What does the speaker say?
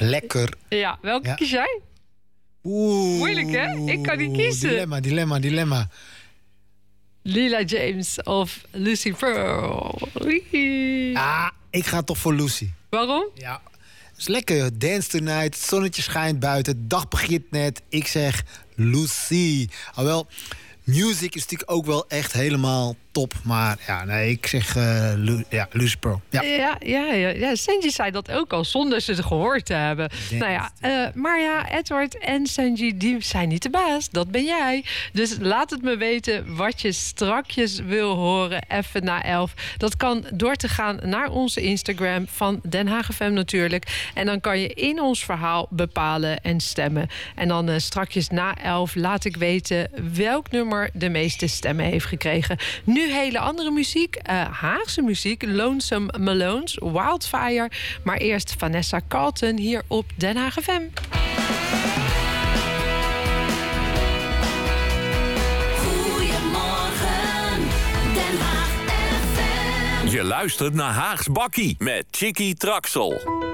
Lekker. Ja, welke kies jij? Oeh. Moeilijk, hè? Ik kan niet kiezen. Dilemma. Lila James of Lucy Pearl. Ik ga toch voor Lucy. Waarom? Ja. Het is lekker. Dance tonight. Het zonnetje schijnt buiten. De dag begint net. Ik zeg Lucy. Alhoewel, music is natuurlijk ook wel echt helemaal top. Maar ja, nee, ik zeg Lucy Pearl. Ja. Sanji zei dat ook al, zonder ze het gehoord te hebben. Maar ja, Edward en Sanji, die zijn niet de baas. Dat ben jij. Dus laat het me weten wat je strakjes wil horen. Even na 11. Dat kan door te gaan naar onze Instagram van Den Haag FM natuurlijk. En dan kan je in ons verhaal bepalen en stemmen. En dan strakjes na 11 laat ik weten welk nummer de meeste stemmen heeft gekregen. Nu hele andere muziek, Haagse muziek, Lonesome Malones, Wildfire. Maar eerst Vanessa Carlton hier op Den Haag FM. Goedemorgen, Den Haag FM. Je luistert naar Haags Bakkie met Chickie Traxel.